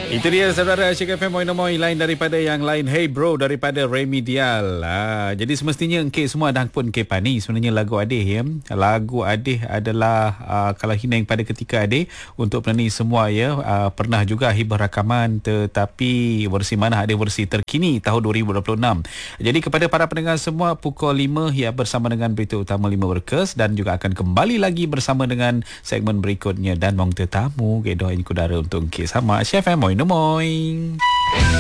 Itu dia saudara Syek FM Moin lain daripada yang lain. Hey bro daripada Remedial. Jadi semestinya engkau semua dah pun kepan ni sebenarnya lagu Adih ya. Lagu Adih adalah kalau Hineng pada ketika Adih untuk penyanyi semua ya. Pernah juga hibah rakaman tetapi versi mana ada versi terkini tahun 2026. Jadi kepada para pendengar semua pukul 5 ya bersama dengan berita utama 5 Workers dan juga akan kembali lagi bersama dengan segmen berikutnya dan mong tetamu kedoain kudara untuk engkau sama Chef FM Moin.